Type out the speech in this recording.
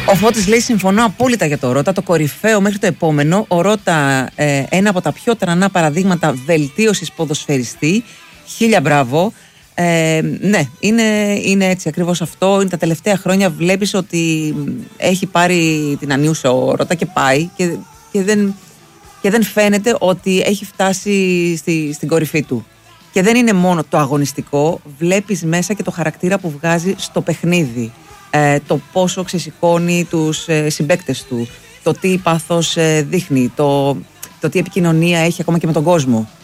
Ο Φώτης λέει: συμφωνώ απόλυτα για το Ρώτα. Το κορυφαίο μέχρι το επόμενο. Ο Ρώτα, ένα από τα πιο τρανά παραδείγματα βελτίωσης ποδοσφαιριστή. Χίλια μπράβο. Ναι, είναι έτσι ακριβώς αυτό. Είναι τα τελευταία χρόνια βλέπεις ότι έχει πάρει την ανίουσα ο Ρώτα και πάει και δεν φαίνεται ότι έχει φτάσει στην κορυφή του. Και δεν είναι μόνο το αγωνιστικό, βλέπεις μέσα και το χαρακτήρα που βγάζει στο παιχνίδι. Το πόσο ξεσηκώνει τους συμπαίκτες του, το τι πάθος δείχνει, το τι επικοινωνία έχει ακόμα και με τον κόσμο.